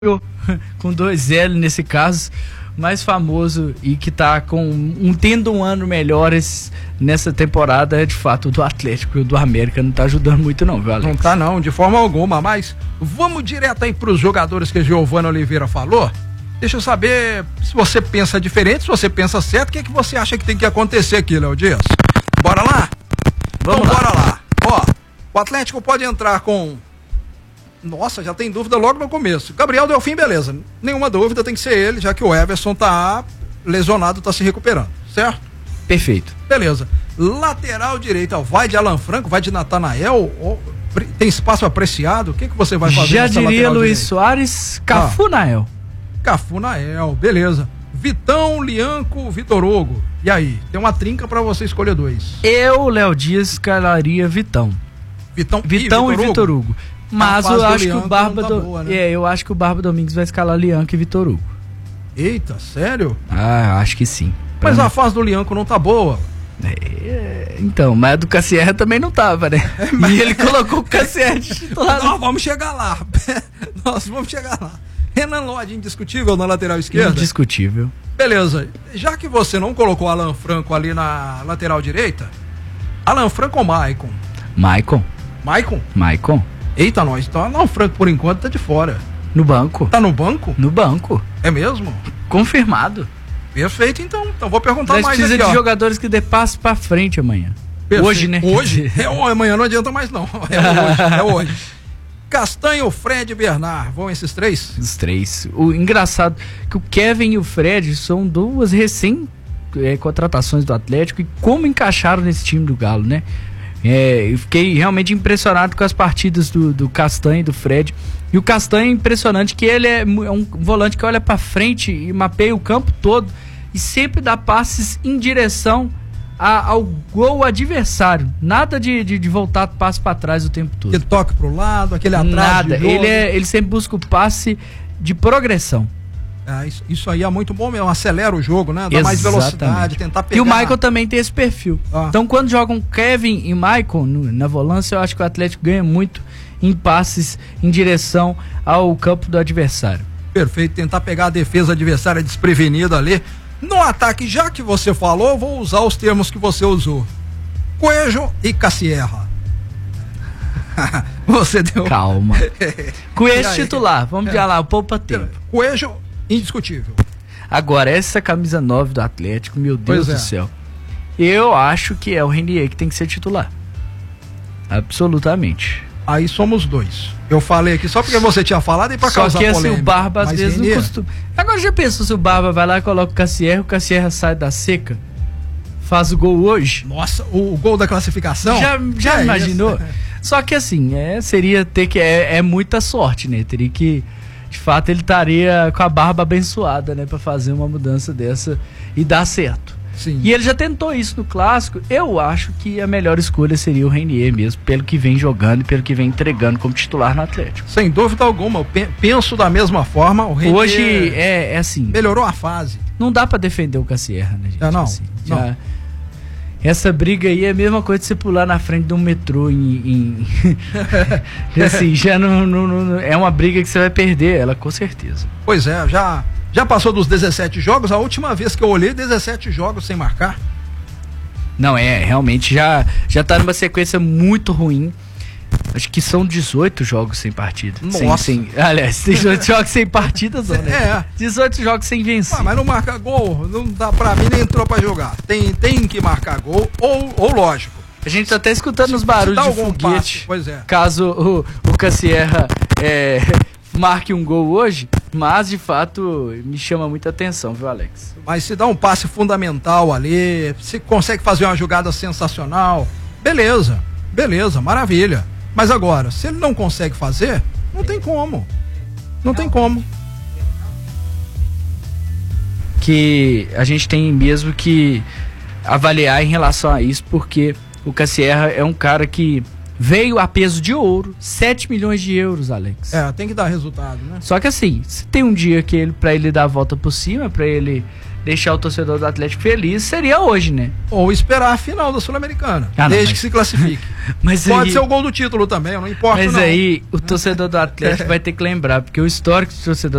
com 2L nesse caso, mais famoso e que tá tendo um ano melhor nessa temporada é de fato o do Atlético e o do América não tá ajudando muito não, viu, Alex? Não tá não, de forma alguma, mas vamos direto aí pros jogadores que a Giovana Oliveira falou. Deixa eu saber se você pensa diferente, se você pensa certo, o que é que você acha que tem que acontecer aqui, Léo Dias? Bora lá? Vamos então, bora lá. Ó, o Atlético pode entrar com... Nossa, já tem dúvida logo no começo. Gabriel Delfim, beleza. Nenhuma dúvida, tem que ser ele, já que o Everson tá lesionado, tá se recuperando, certo? Perfeito. Beleza. Lateral direita, vai de Alan Franco, vai de Natanael? Tem espaço apreciado? O que você vai fazer? Já diria Luiz Soares, Cafunael. Cafunael, beleza. Vitão, Lianco, Vitor Hugo. E aí? Tem uma trinca pra você escolher dois. Eu, Léo Dias, escalaria Vitão. Vitão e Vitor Hugo. Mas eu acho que o Barba eu acho que o Barba Domingues vai escalar Lianco e Vitor Hugo. Eita, sério? Ah, acho que sim. Mas a fase do Lianco não tá boa. Então, mas a do Cassierra também não tava, né? E ele colocou o Cassierra de titular. Nós vamos chegar lá. Nós vamos chegar lá. Renan Lodge, indiscutível na lateral esquerda? Indiscutível. Beleza. Já que você não colocou Alan Franco ali na lateral direita, Alan Franco ou Maicon? Maicon. Maicon? Eita, nós. Então, Alan Franco, por enquanto, tá de fora. No banco. Tá no banco? No banco. É mesmo? Confirmado. Perfeito, então. Então vou perguntar mais precisa aqui, de jogadores que dê passo pra frente amanhã. Perfeito. Hoje, né? Hoje? Amanhã não adianta mais, não. É hoje. Castanho, Fred e Bernard. Vão esses três? Os três. O engraçado é que o Kevin e o Fred são duas contratações do Atlético e como encaixaram nesse time do Galo, né? Eu fiquei realmente impressionado com as partidas do Castanho e do Fred. E o Castanho é impressionante que ele é um volante que olha pra frente e mapeia o campo todo e sempre dá passes em direção ao gol adversário. Nada de voltar passe pra trás o tempo todo. Aquele toque pro lado, aquele atraso. Nada, ele sempre busca o passe de progressão. Isso aí é muito bom mesmo, acelera o jogo, né? Dá mais velocidade, tentar pegar. E o Michael também tem esse perfil. Então quando jogam Kevin e Michael na volância, eu acho que o Atlético ganha muito em passes em direção ao campo do adversário. Perfeito, tentar pegar a defesa adversária desprevenida ali. No ataque, já que você falou, vou usar os termos que você usou. Coelho e Cassierra. Você deu... Calma. Coelho titular, vamos lá, o poupa tempo. Coelho, indiscutível. Agora, essa camisa 9 do Atlético, meu Deus do céu. Eu acho que é o Renier que tem que ser titular. Absolutamente. Aí somos dois. Eu falei aqui só porque você tinha falado e pra causar polêmica. Só que assim, o Barba às vezes não costuma. Agora já pensou se o Barba vai lá e coloca o Cassierra sai da seca, faz o gol hoje? Nossa, o gol da classificação? Já imaginou? Só que assim, seria muita sorte, né? Teria que, de fato, ele estaria com a barba abençoada, né? Pra fazer uma mudança dessa e dar certo. Sim. E ele já tentou isso no Clássico. Eu acho que a melhor escolha seria o Renier mesmo, pelo que vem jogando e pelo que vem entregando como titular no Atlético. Sem dúvida alguma, eu penso da mesma forma. O Renier hoje é assim. Melhorou a fase. Não dá pra defender o Cassierra, né, gente? Não, assim, não. Essa briga aí é a mesma coisa de você pular na frente de um metrô assim, já não é uma briga que você vai perder ela, com certeza. Pois é, já passou dos 17 jogos, a última vez que eu olhei, 17 jogos sem marcar. Não, realmente já tá numa sequência muito ruim. Acho que são 18 jogos sem partida. Nossa. Aliás, 18 jogos sem partidas, né? 18 jogos sem vencer. Mas não marca gol, não dá pra mim, nem entrou pra jogar. Tem que marcar gol, ou lógico. A gente tá até escutando os barulhos de foguete. Passe, pois é. Caso o Cassierra marque um gol hoje, mas de fato me chama muita atenção, viu, Alex? Mas se dá um passe fundamental ali, se consegue fazer uma jogada sensacional, beleza, maravilha. Mas agora, se ele não consegue fazer, não tem como. Não tem como. Que a gente tem mesmo que avaliar em relação a isso, porque o Cassierra é um cara que veio a peso de ouro, 7 milhões de euros, Alex. Tem que dar resultado, né? Só que assim, se tem um dia que pra ele dar a volta por cima, pra ele deixar o torcedor do Atlético feliz, seria hoje, né? Ou esperar a final da Sul-Americana, desde que se classifique. Mas pode aí, ser o gol do título também, não importa. mas não. aí o torcedor do Atlético vai ter que lembrar, porque o histórico do torcedor